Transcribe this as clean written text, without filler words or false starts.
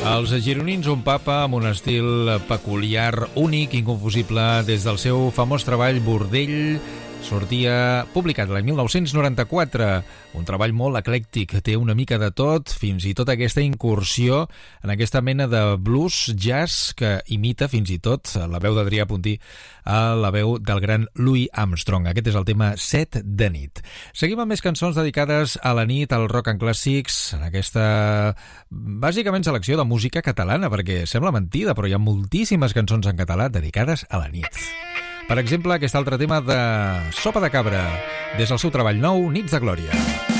Els gironins, un papa amb un estil peculiar, únic, inconfusible, des del seu famós treball Bordell, sortia publicat l'any 1994, un treball molt eclèctic, té una mica de tot, fins i tot aquesta incursió en aquesta mena de blues jazz que imita fins i tot la veu d'Adrià Puntí a la veu del gran Louis Armstrong. Aquest és el tema 7 de nit. Seguim amb més cançons dedicades a la nit, al rock and clàssics, en aquesta, bàsicament, selecció de música catalana, perquè sembla mentida, però hi ha moltíssimes cançons en català dedicades a la nit. Per exemple, aquest altre tema de Sopa de Cabra, des del seu treball nou, Nits de Glòria.